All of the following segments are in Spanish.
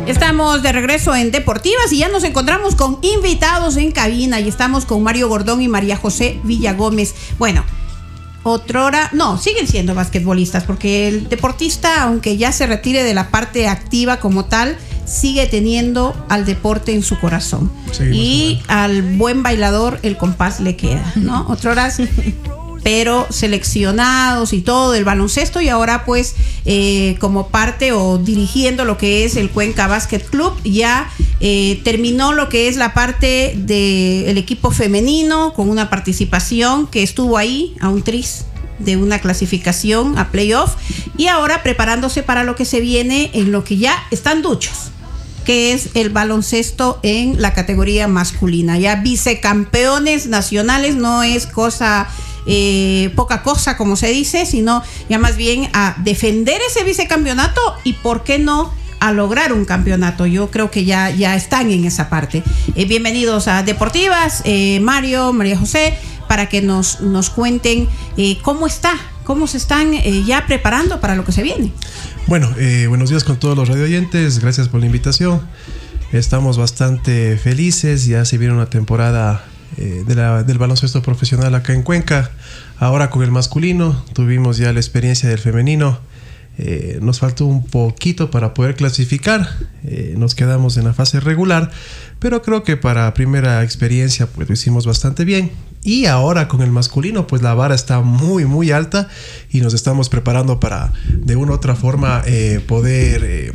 Estamos de regreso en Deportivas y ya nos encontramos con invitados en cabina y estamos con Mario Gordón y María José Villagómez. Bueno, otrora, no, siguen siendo basquetbolistas porque el deportista, aunque ya se retire de la parte activa como tal, sigue teniendo al deporte en su corazón. Sí, y al buen bailador el compás le queda, ¿no? Otroras, pero seleccionados y todo del baloncesto, y ahora pues como parte o dirigiendo lo que es el Cuenca Basket Club, ya terminó lo que es la parte del equipo femenino con una participación que estuvo ahí a un tris de una clasificación a playoff, y ahora preparándose para lo que se viene en lo que ya están duchos, que es el baloncesto en la categoría masculina. Ya vicecampeones nacionales, no es cosa poca cosa como se dice, sino ya más bien a defender ese vicecampeonato y por qué no a lograr un campeonato. Yo creo que ya están en esa parte. Bienvenidos a Deportivas, Mario, María José, para que nos cuenten cómo se están ya preparando para lo que se viene. Bueno, buenos días con todos los radioyentes, gracias por la invitación. Estamos bastante felices, ya se viene una temporada del baloncesto profesional acá en Cuenca. Ahora con el masculino, tuvimos ya la experiencia del femenino. Nos faltó un poquito para poder clasificar, nos quedamos en la fase regular, pero creo que para primera experiencia pues lo hicimos bastante bien. Y ahora con el masculino pues la vara está muy muy alta y nos estamos preparando para de una u otra forma poder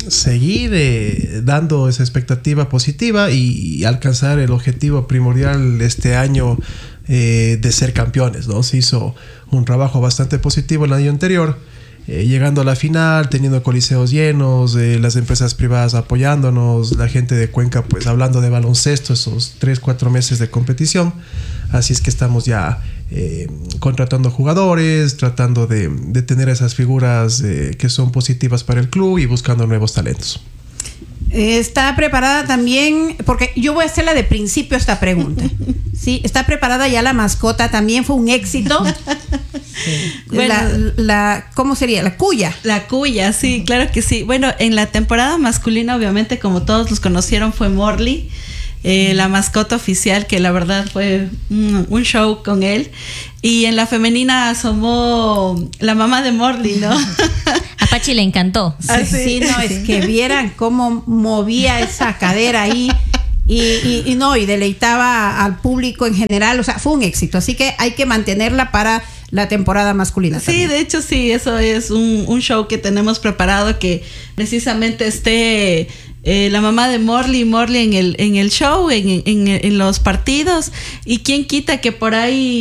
seguir dando esa expectativa positiva y alcanzar el objetivo primordial este año de ser campeones, ¿no? Se hizo un trabajo bastante positivo el año anterior, llegando a la final, teniendo coliseos llenos, las empresas privadas apoyándonos, la gente de Cuenca pues hablando de baloncesto esos 3-4 meses de competición. Así es que estamos ya contratando jugadores, tratando de tener esas figuras que son positivas para el club y buscando nuevos talentos. Está preparada también, porque yo voy a hacerla de principio esta pregunta. Sí, está preparada ya la mascota, también fue un éxito. Bueno, ¿cómo sería? La cuya. La cuya, sí, claro que sí. Bueno, en la temporada masculina, obviamente, como todos los conocieron, fue Morley, la mascota oficial, que la verdad fue un show con él. Y en la femenina asomó la mamá de Morley, ¿no? A Pachi le encantó. Sí, no, es que vieran cómo movía esa cadera ahí y deleitaba al público en general. O sea, fue un éxito, así que hay que mantenerla para la temporada masculina. Sí, también. De hecho sí, eso es un show que tenemos preparado, que precisamente esté la mamá de Morley en el show, en los partidos, y quién quita que por ahí